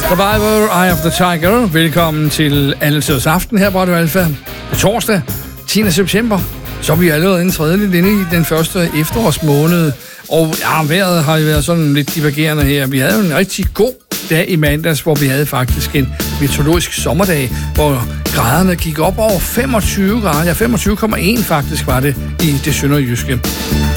Survivor, Eye of the Tiger. Velkommen til Alletiders Aften her på Radio Alfa. På torsdag, 10. september, så er vi allerede en tredjedel inde i den første efterårsmåned. Og ja, vejret har jo været sådan lidt divergerende her. Vi havde jo en rigtig god dag i mandags, hvor vi havde faktisk en meteorologisk sommerdag, hvor graderne gik op over 25 grader. Ja, 25,1 faktisk var det i det sønderjyske.